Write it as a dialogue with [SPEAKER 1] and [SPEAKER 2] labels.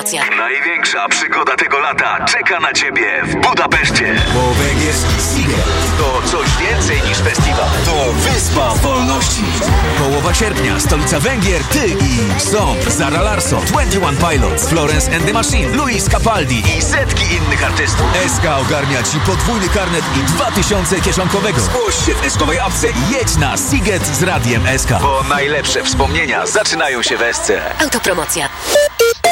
[SPEAKER 1] autopromocja.
[SPEAKER 2] Największa przygoda tego lata czeka na Ciebie w Budapeszcie.
[SPEAKER 3] Bo Węgier Seagate
[SPEAKER 2] To coś więcej niż festiwal.
[SPEAKER 3] to wyspa wolności.
[SPEAKER 4] Połowa sierpnia, stolica Węgier, ty i Song, Zara Larsson, 21 Pilots, Florence and the Machine, Luis Capaldi
[SPEAKER 2] I setki innych artystów.
[SPEAKER 4] SK ogarnia ci podwójny karnet i 2000 kieszonkowego.
[SPEAKER 3] Zgłoś się w eskowej apce i
[SPEAKER 4] Jedź na Seagate z Radiem SK.
[SPEAKER 2] Bo najlepsze wspomnienia zaczynają się w SC.
[SPEAKER 1] Autopromocja.